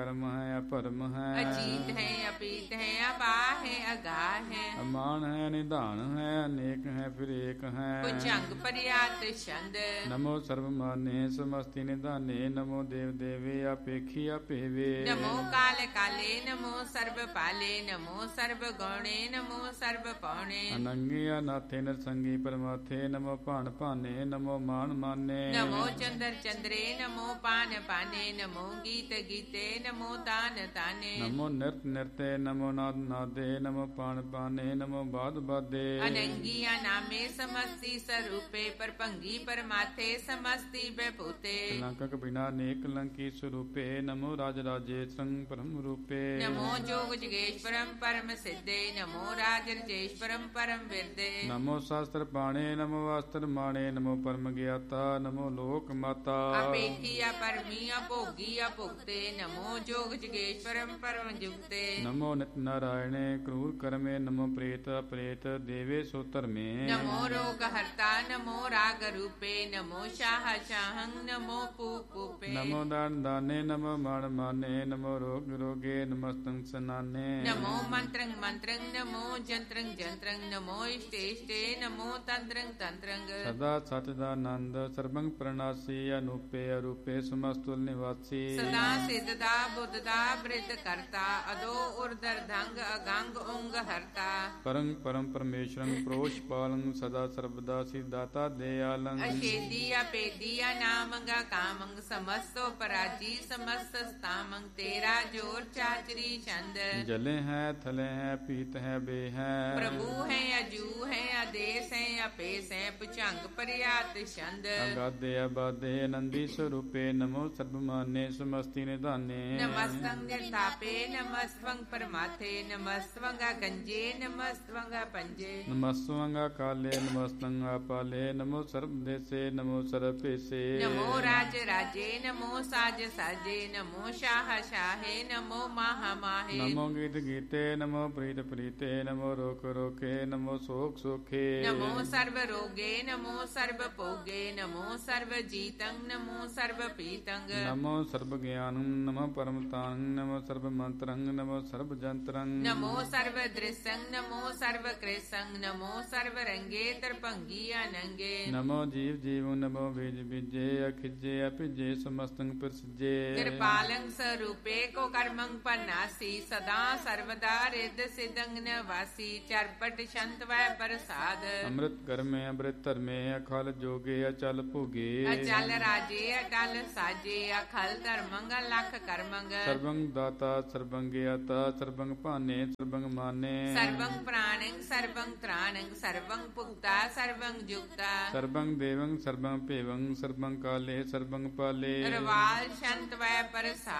ਕਰਮ ਹੈ ਅਪਰਮ ਹੈ, ਅਜੀਤ ਹੈ ਅਪੀਤ ਹੈ, ਅਪਾਹ ਹੈ ਅਗਾਹ ਹੈ, ਅਮਾਨ ਹੈ ਨਿਧਾਨ ਹੈ, ਅਨੇਕ ਹੈ ਫਿਰ ਏਕ ਹੈ, ਭੁਜੰਗ ਪਰਿਆਤ ਛੰਦ। ਨਮੋ ਸਰਬ ਮਾਨੇ ਸਮਸਤੀ ਨਿਧਾਨੇ, ਨਮੋ ਦੇਵ ਦੇਵੇ ਆਪੇਖੀ ਆਪੇਵੇ, ਨਮੋ ਕਾਲ ਕਾਲੇ, ਨਮੋ ਸਰਬ ਪਾਲੇ, ਨਮੋ ਸਰਬ ਗੌਣੇ, ਨਮੋ ਸਰਬ ਪੌਣੇ, ਅਨੰਗੀ ਅਨਾਥੇ ਨਰਸੰਗੀ ਪਰਮਾਥੇ, ਨਮੋ ਭਾਣ ਭਾਨੇ, ਨਮੋ ਮਾਨ ਮਾਨੇ, ਨਮੋ ਚੰਦਰ ਚੰਦਰੇ, ਨਮੋ ਪਾਨ ਪਾਨੇ, ਨਮੋ ਗੀਤ ਗੀਤੇ, ਨਮੋ ਤਾਨ ਤਾਨੇ, ਨਮੋ ਨਿਰਤ ਨਿਰਤੇ, ਨਮੋ ਨਾਦ ਨਾਦੇ, ਨਮੋ ਪਾਣ ਪਾਨੇ, ਨਮੋ ਬਾਦ ਬਾਦੇ, ਅਨੰਗੀਆ ਨਾਮੇ ਸਮਸਤੀ ਸਰੂਪੇ, ਪਰਭੰਗੀ ਪਰਮਾਥੇ ਸਮਸਤੀ ਬੈਭੂਤੇ, ਲੰਕਕ ਬਿਨਾ ਨੇਕ ਲੰਕੀ ਸਰੂਪੇ, ਨਮੋ ਰਾਜ ਰਾਜੇ ਸੰਗ ਪਰਮ ਰੂਪੇ, ਨਮੋ ਜੋਗ ਜਗੇਸ਼ਵਰਮ ਪਰਮ ਸਿੱਧੇ, ਨਮੋ ਰਾਜ ਰਜੇਸ਼ਵਰਮ ਪਰਮ ਵਿਰਦੇ, ਨਮੋ ਸ਼ਾਸਤਰ ਪਾਣੇ, ਨਮੋ ਵਾਸਤਰ ਮਾਣੇ, ਨਮੋ ਪਰਮ ਗਿਆਤਾ, ਨਮੋ ਲੋਕ ਮਾਤਾ, ਅਪੇਖੀ ਅਪਰਮੀ ਅਭੋਗੀ ਅਭੁਗਤੇ, ਨਮੋ ਜੋਗ ਜਗੇਸ਼ਵਰਮ ਪਰਮ ਜੁਗਤੇ, ਨਮੋ ਨਿਤ ਨਾਰਾਇਣੇ ਕਰੂਰ ਕਰਮੇ, ਨਮੋ ਪ੍ਰੇਤ ਪ੍ਰੇਤ ਦੇਵੇ ਸੋ ਧਰਮੇ, ਨਮੋ ਰੋਗ ਹਰਤਾ, ਨਮੋ ਰਾਗ ਰੂਪੇ, ਨਮੋ ਸ਼ਾਹ ਸ਼ਾਹੰ, ਨਮੋ ਪੂਪ ਪੂਪੇ, ਨਮੋ ਦਾਨ ਦਾਨੇ, ਨਮੋ ਮਾਨ ਮਾਨੇ, ਨਮੋ ਰੋਗ ਰੋਗੇ, ਨਮਸਤੰ ਸਨਾਨੇ, ਨਮੋ ਮੰਤਰੰ ਮੰਤਰੰ, ਨਮੋ ਜੰਤਰੰ ਜੰਤਰੰ, ਨਮੋ ਇਸ਼ਟੇ ਇਸ਼ਟੇ, ਨਮੋ ਤੰਤਰੰ ਤੰਤਰੰ, ਸਦਾ ਸਚ ਦਾ ਆਨੰਦ ਸਰਬੰਗ ਪ੍ਰਣਾਸੀ, ਅਨੂਪੇ ਅਰੂਪੇ ਸਮਸਤੁਲ ਨਿਵਾਸੀ, ਸਦਾ ਸਿੱਧ ਦਾ ਬੁੱਧ ਦਾ ਬ੍ਰਿਧ ਕਰਤਾ, ਅਦੋ ਉਰਦਰ ਧੰਗ ਅਗੰਗ ਉਂਗ ਹਰਤਾ, ਪਰੰ ਪਰਮ ਪਰਮੇਸ਼ਰੰ ਪ੍ਰੋਸ਼ ਪਾਲੰ, ਸਦਾ ਸਰਬਦਾ ਸਿਦਾਤਾ ਦੇਆਲੰ, ਅਸ਼ੇਦੀ ਅਪੇਦੀ ਅਨਾਮੰਗਾ ਕਾਮੰਗ, ਸਮਸਤੋ ਪਰਾਜੀ ਸਮਸਤ ਸਤਾਮੰਗ, ਤੇਰਾ ਜੋਰ ਚਾਚਰੀ ਚੰਦ, ਜਲੇ ਹੈ ਥਲੇ ਹੈ ਪੀਤ ਹੈ ਬੇ ਹੈ, ਪ੍ਰਭੂ ਹੈ ਅਜੂ ਹੈ ਆਦੇਸ ਹੈ ਅਪੇਸ ਹੈ, ਭੁਜੰਗ ਪਰਿਆਤ ਛੰਦ, ਅਗਾਦੇ ਅਬਾਦੇ ਆਨੰਦੀ ਸਰੂਪੇ, ਨਮੋ ਸਰਬ ਮਾਨੇ ਸਮਸਤੀ ਨਿਧਾਨੇ, ਨਮਸਤੰ ਨਿਰਤਾਪੇ, ਨਮਸਤਵੰ ਪਰਮਾਥੇ, ਨਮਸਤਵੰ ਗੰਜੇ, ਨਮਸਤਵੰ ਪੰਜੇ, ਨਮਸਤੰ ਕਾਲੇ, ਨਮਸਤੰ ਆਪਾਲੇ, ਨਮੋ ਸਰਬ ਦੇਸੇ, ਨਮੋ ਸਰਬ ਭੇਸੇ, ਨਮੋ ਰਾਜ ਰਾਜੇ, ਨਮੋ ਸਾਜ ਸਾਜੇ, ਨਮੋ ਸ਼ਾਹ ਸ਼ਾਹੇ, ਨਮੋ ਮਾਹ ਮਾਹੇ, ਨਮੋ ਗੀਤ ਗੀਤੇ, ਨਮੋ ਪ੍ਰੀਤ ਪ੍ਰੀਤੇ, ਨਮੋ ਰੋਕ ਰੋਕੇ, ਨਮੋ ਸੋਖ ਸੋਖੇ, ਨਮੋ ਸਰਬ ਰੋਗੇ, ਨਮੋ ਸਰਬ ਭੋਗੇ, ਨਮੋ ਸਰਬ ਜੀਤੰ, ਨਮੋ ਸਰਬ ਪੀਤੰ, ਨਮੋ ਸਰਬ ਗਿਆਨੰ, ਨਮੋ ਪਰਮਤਾੰ, ਨਮੋ ਸਰਬ ਮੰਤਰੰ, ਨਮੋ ਸਰਬ ਜੰਤਰੰ, ਨਮੋ ਸਰਬ ਦ੍ਰਿਸੰ, ਨਮੋ ਸਰਬ ਕ੍ਰਿਸੰ, ਨਮੋ ਸਰਬ ਰੰਗੇ ਤਰਭੰਗੀ ਅਨੰਗੇ, ਨਮੋ ਜੀਵ ਜੀਵ, ਨਮੋ ਬੀਜ ਬੀਜੇ, ਅਖਿਜੇ ਅਭਿਜੇ ਸਮਸਤੰ ਪ੍ਰਸਿਜੇ, ਕਿਰਪਾਲੰ ਸਰੂਪੇ ਕੋ ਕਰਮੰ ਪਨਾਸੀ, ਸਦਾ ਸਰਵਦਾ ਰਿੱਧ ਸਿਦੰਗ ਨਿਵਾਸੀ, ਚਰਪਟ ਸ਼ੰਤ ਵੈ ਪ੍ਰਸਾਦ, ਅੰਮ੍ਰਿਤ ਕਰਮੇ ਅੰਮ੍ਰਿਤ ਧਰਮੇ, ਅਖਲ ਜੋਗੇ ਅਚਲ ਭੋਗੇ, ਅਚਲ ਰਾਜੇ ਅਟਲ ਸਾਜੇ, ਅਖਲ ਧਰਮੰਗ ਲਖ ਕਰਮੰਗ, ਸਰਬੰ ਦਾਤਾ ਸਰਬੰ ਗਿਆਤਾ, ਸਰਬੰ ਭਾਨੇ ਸਰਬੰ ਮਾਨੇ, ਸਰਵੰ ਪ੍ਰਾਣੰ ਸਰਵੰ ਤ੍ਰਾਣੰ, ਸਰਵੰ ਭੁਗਤਾ ਸਰਵੰ ਜੁਗਤਾ, ਸਰਬੰ ਦੇਵੰ ਸਰਬੰ ਭੇਵੰ, ਸਰਬੰ ਕਾਲੇ ਸਰਬੰ ਪਾਲੇ, ਰਵਾਲ ਸ਼ੰਤ ਵੈ ਪ੍ਰਸਾਦ,